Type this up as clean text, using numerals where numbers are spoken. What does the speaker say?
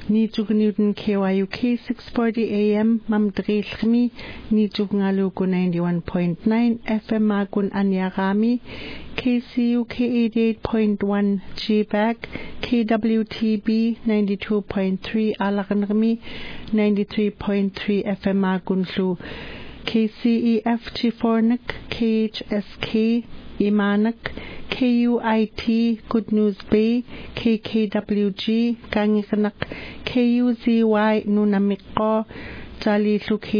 Newton KYUK 640 AM Mamdrilkhmi Nitukungaluku 91.9 FM Agun Anyagami KCUK 88.1 GBAC KWTB 92.3 Alakanrmi 93.3 FM Agunlu KCEF Chifornik KHSK Imanak KUIT Good News Bay KKWG Kangikanak KUZY Nunamiko Jalilu